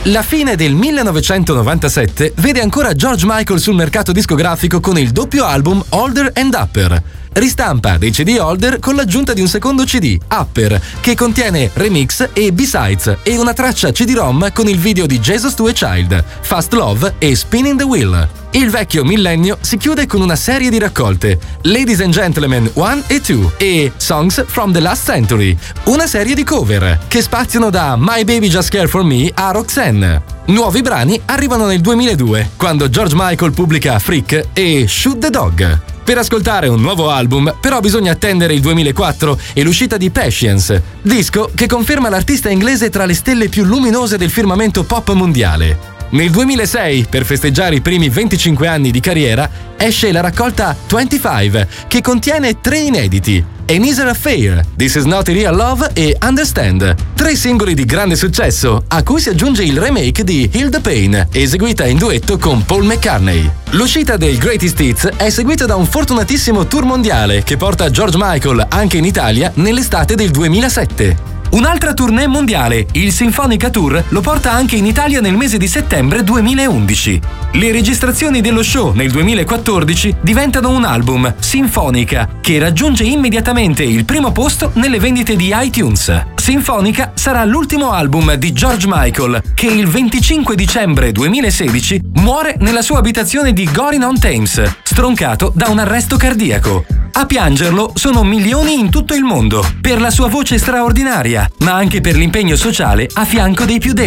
La fine del 1997 vede ancora George Michael sul mercato discografico con il doppio album Older and Upper. Ristampa dei CD Older con l'aggiunta di un secondo CD, Upper, che contiene remix e B-sides e una traccia CD-ROM con il video di Jesus to a Child, Fast Love e Spinning the Wheel. Il vecchio millennio si chiude con una serie di raccolte, Ladies and Gentlemen 1 e 2 e Songs from the Last Century, una serie di cover che spaziano da My Baby Just Care for Me a Roxanne. Nuovi brani arrivano nel 2002, quando George Michael pubblica Freak e Shoot the Dog. Per ascoltare un nuovo album, però, bisogna attendere il 2004 e l'uscita di Patience, disco che conferma l'artista inglese tra le stelle più luminose del firmamento pop mondiale. Nel 2006, per festeggiare i primi 25 anni di carriera, esce la raccolta 25, che contiene 3 inediti: An Easier Affair, This Is Not a Real Love e Understand. 3 singoli di grande successo, a cui si aggiunge il remake di Heal the Pain, eseguita in duetto con Paul McCartney. L'uscita del Greatest Hits è seguita da un fortunatissimo tour mondiale che porta George Michael anche in Italia nell'estate del 2007. Un'altra tournée mondiale, il Sinfonica Tour, lo porta anche in Italia nel mese di settembre 2011. Le registrazioni dello show nel 2014 diventano un album, Sinfonica, che raggiunge immediatamente il primo posto nelle vendite di iTunes. Sinfonica sarà l'ultimo album di George Michael, che il 25 dicembre 2016 muore nella sua abitazione di Goring-on-Thames, stroncato da un arresto cardiaco. A piangerlo sono milioni in tutto il mondo, per la sua voce straordinaria, ma anche per l'impegno sociale a fianco dei più deboli.